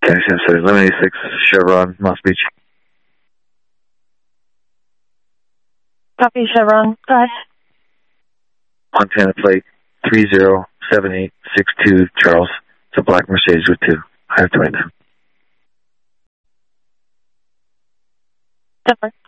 sorry, 1186 Chevron, Moss Beach. Copy, Chevron. Go ahead. Montana plate 307862 Charles. It's a black Mercedes with 2. I have 29. Different.